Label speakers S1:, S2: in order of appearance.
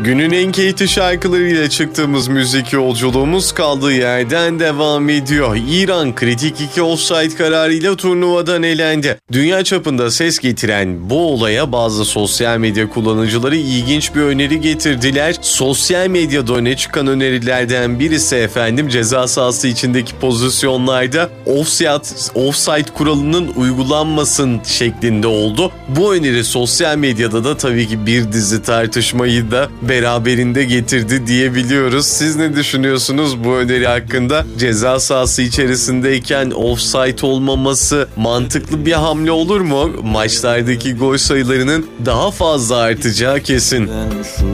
S1: Günün en keyifli şarkılarıyla çıktığımız müzik yolculuğumuz kaldığı yerden devam ediyor. İran kritik 2 offside kararıyla turnuvadan elendi. Dünya çapında ses getiren bu olaya bazı sosyal medya kullanıcıları ilginç bir öneri getirdiler. Sosyal medyada öne çıkan önerilerden birisi ceza sahası içindeki pozisyonlarda offside kuralının uygulanmasın şeklinde oldu. Bu öneri sosyal medyada da tabii ki bir dizi tartışmayı da beraberinde getirdi diyebiliyoruz. Siz ne düşünüyorsunuz bu öneri hakkında? Ceza sahası içerisindeyken offside olmaması mantıklı bir hamle olur mu? Maçlardaki gol sayılarının daha fazla artacağı kesin.